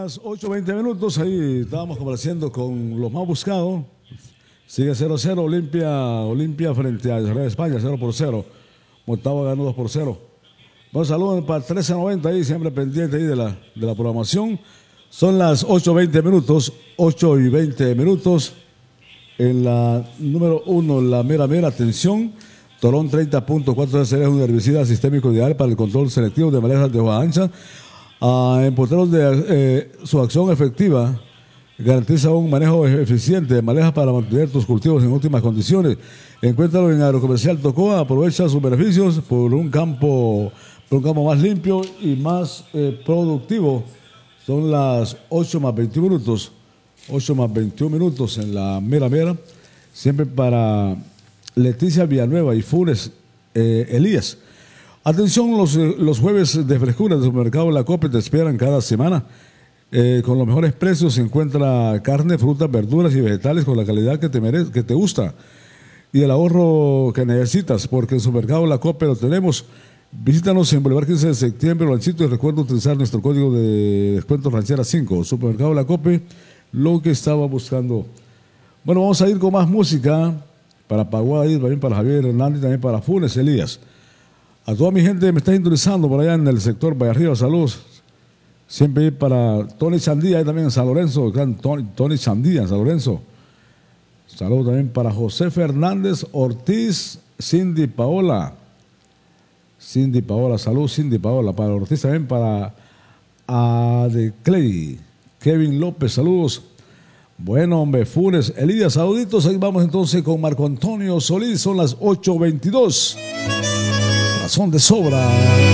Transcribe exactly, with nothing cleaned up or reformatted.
las ocho veinte minutos, ahí estábamos complaciendo con los más buscados. Sigue cero a cero, Olimpia, Olimpia frente a Israel de España, cero por cero. Motagua ganó dos por cero. Bueno, saludos para trece noventa ahí, siempre pendiente ahí de la, de la programación. Son las ocho veinte minutos, ocho y veinte minutos. En la número uno, la mera mera, atención. Tolón treinta punto cuatro es un herbicida sistémico ideal para el control selectivo de malezas de hoja ancha. Ah, en porteros de eh, su acción efectiva garantiza un manejo eficiente de malezas para mantener tus cultivos en óptimas condiciones. Encuéntralo en Agrocomercial Tocoa, aprovecha sus beneficios por un campo, por un campo más limpio y más eh, productivo. Son las ocho más veintiún minutos, ocho más veintiún minutos en la mera mera, siempre para Leticia Villanueva y Funes eh, Elías. Atención, los, los jueves de frescura del supermercado La Cope te esperan cada semana. Eh, con los mejores precios se encuentra carne, frutas, verduras y vegetales con la calidad que te, merece, que te gusta y el ahorro que necesitas, porque en Supermercado La Cope lo tenemos. Visítanos en Boulevard quince de septiembre, Ranchito, y recuerda utilizar nuestro código de descuento Ranchera cinco. Supermercado La Cope, lo que estaba buscando. Bueno, vamos a ir con más música para Paguada, también para Javier Hernández, también para Funes Elías. A toda mi gente me está sintonizando por allá en el sector Valle Arriba, saludos. Siempre para Tony Chandía, ahí también en San Lorenzo, gran Tony, Tony Chandía en San Lorenzo. Saludos también para José Fernández Ortiz, Cindy Paola. Cindy Paola, salud Cindy Paola. Para Ortiz también para Adeclay. Kevin López, saludos. Bueno, hombre, Funes Elías, saluditos. Ahí vamos entonces con Marco Antonio Solís, son las ocho veintidós. Razón de sobra.